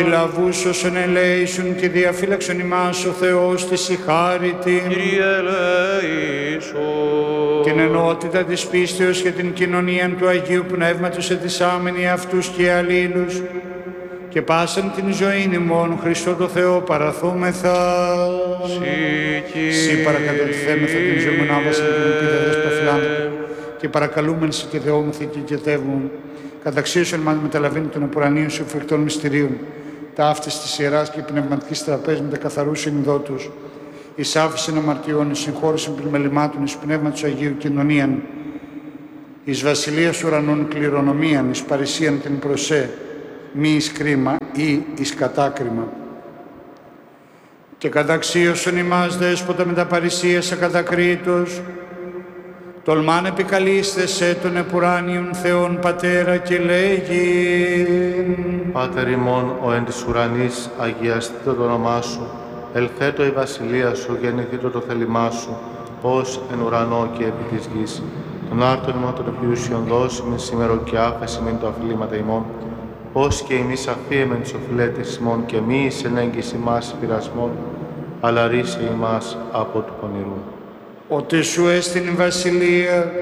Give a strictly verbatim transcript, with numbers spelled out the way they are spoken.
Λαβούς όσων ελέησουν και διαφύλαξον ημάς ο Θεός της η χάρητη. Κύριε ελέησον. Την ενότητα της πίστεως και την κοινωνία του Αγίου Πνεύματος ετισάμενοι αυτούς και αλλήλους και πάσαν την ζωήν ημών Χριστό το Θεό παραθούμεθα. Συ παρακατορθέμεθα την ζωή μου άβαση και την ελπίδα δες παθηλάνθρωπη και παρακαλούμεν σε και δεόμεθα και κετεύμουν καταξίωσον μας μεταλαβήν των επουρανίων σου φρικτών μυστηρίων τα αυτής της Ιεράς και πνευματικής τραπέζης με τα καθαρούς συνειδότους εις άφησεν αμαρτιών, εις συγχώρησεν πλημελημάτων, εις πνεύμα του Αγίου κοινωνίαν, εις βασιλείας ουρανών κληρονομίαν, εις παρησίαν την προσέ, μη εις κρίμα ή εις κατάκριμα. Και καταξίωσον ημάς δέσποτα με τα παρησίας ακατακρίτως, τολμάν επικαλείστε σε τον επουράνιον Θεόν Πατέρα και λέγειν. Πάτερ ημών, ο εν της ουρανής, αγιαστήτω το όνομά σου, ελθέτω η βασιλεία σου, γεννηθήτω το θέλημά σου, ως εν ουρανό και επί της γης. Τον άρτον ημών των επιούσιων δώσιμεν σήμερα και άφεσιμεν το αφιλήματα ημών, ως και εμείς αφίεμεν τους οφειλέτες ημών και μη εις εν έγκυς ημάς πειρασμών, αλλά ρίσε ημάς από του πονηρού. Ότι σου έστειν η βασιλεία